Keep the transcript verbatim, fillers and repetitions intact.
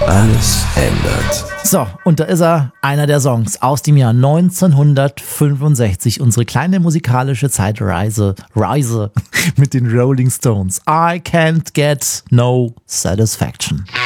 alles ändert. So, und da ist er, einer der Songs aus dem Jahr neunzehnhundertfünfundsechzig, unsere kleine musikalische Zeitreise, Reise mit den Rolling Stones. I can't get no satisfaction.